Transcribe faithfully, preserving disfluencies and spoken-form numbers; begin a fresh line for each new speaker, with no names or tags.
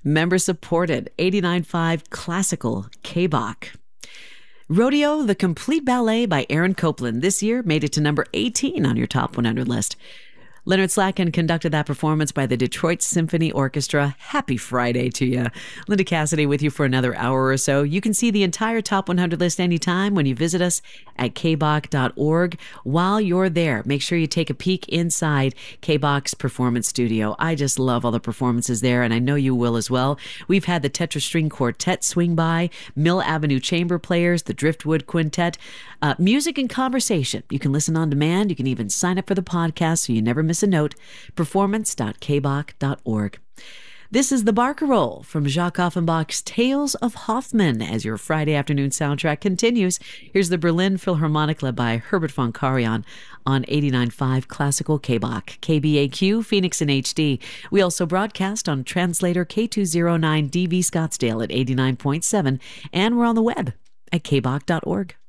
Member supported, eighty-nine point five Classical K-Bach. Rodeo, the Complete Ballet by Aaron Copland this year made it to number eighteen on your top one hundred list. Leonard Slatkin conducted that performance by the Detroit Symphony Orchestra. Happy Friday to you. Linda Cassidy with you for another hour or so. You can see the entire top one hundred list anytime when you visit us at k bach dot org. While you're there, make sure you take a peek inside K-Bach's performance studio. I just love all the performances there, and I know you will as well. We've had the Tetra String Quartet swing by, Mill Avenue Chamber Players, the Driftwood Quintet, uh, music and conversation. You can listen on demand. You can even sign up for the podcast so you never miss miss a note. performance dot k bach dot org. This is the Barcarolle from Jacques Offenbach's Tales of Hoffmann as your Friday afternoon soundtrack continues. Here's the Berlin Philharmonic led by Herbert von Karajan on eighty-nine point five Classical K-Bach, K B A Q, Phoenix in H D. We also broadcast on translator K two oh nine D V Scottsdale at eighty-nine point seven, and we're on the web at k bach dot org.